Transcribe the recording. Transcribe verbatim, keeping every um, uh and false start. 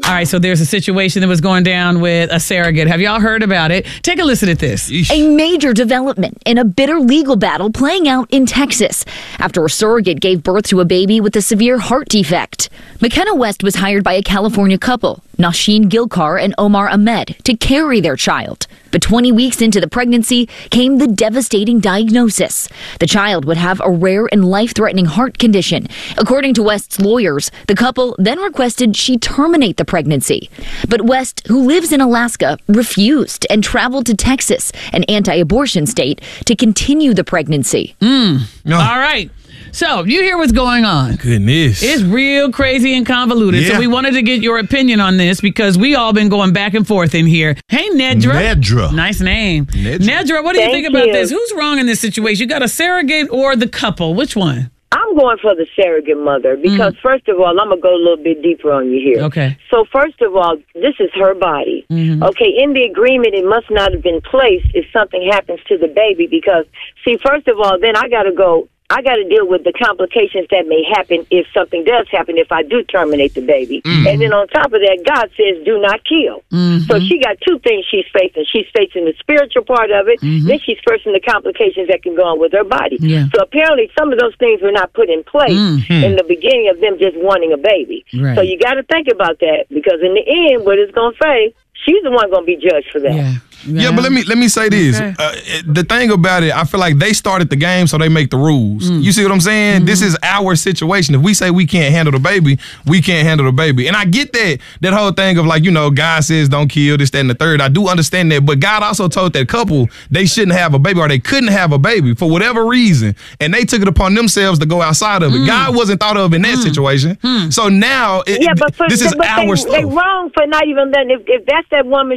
All right, so there's a situation that was going down with a surrogate. Have y'all heard about it? Take a listen at this. A major development in a bitter legal battle playing out in Texas after a surrogate gave birth to a baby with a severe heart defect. McKenna West was hired by a California couple, Nasheen Gilkar and Omar Ahmed, to carry their child. But twenty weeks into the pregnancy came the devastating diagnosis. The child would have a rare and life-threatening heart condition. According to West's lawyers, the couple then requested she terminate the pregnancy. But West, who lives in Alaska, refused and traveled to Texas, an anti-abortion state, to continue the pregnancy. Mm. No. All right. So, you hear what's going on. Goodness. It's real crazy and convoluted. Yeah. So, we wanted to get your opinion on this because we all been going back and forth in here. Hey, Nedra. Nedra. Nice name. Nedra, Nedra what do Thank you think about you. this? Who's wrong in this situation? You got a surrogate or the couple? Which one? I'm going for the surrogate mother because, mm. first of all, I'm going to go a little bit deeper on you here. Okay. So, first of all, this is her body. Mm-hmm. Okay, in the agreement, it must not have been placed if something happens to the baby because, see, first of all, then I got to go. I got to deal with the complications that may happen if something does happen if I do terminate the baby. Mm-hmm. And then on top of that, God says, do not kill. Mm-hmm. So she got two things she's facing. She's facing the spiritual part of it, mm-hmm. then she's facing the complications that can go on with her body. Yeah. So apparently some of those things were not put in place mm-hmm. in the beginning of them just wanting a baby. Right. So you got to think about that because in the end, what it's going to say, she's the one going to be judged for that. Yeah. Yeah. yeah, but let me let me say this. Okay. Uh, the thing about it, I feel like they started the game, so they make the rules. Mm. You see what I'm saying? Mm-hmm. This is our situation. If we say we can't handle the baby, we can't handle the baby. And I get that that whole thing of like, you know, God says don't kill, this, that, and the third. I do understand that. But God also told that couple they shouldn't have a baby or they couldn't have a baby for whatever reason. And they took it upon themselves to go outside of it. Mm. God wasn't thought of in that mm. situation. Mm. So now, it, yeah, but for, this is but our they, stuff. They wrong for not even letting, if, if that's that woman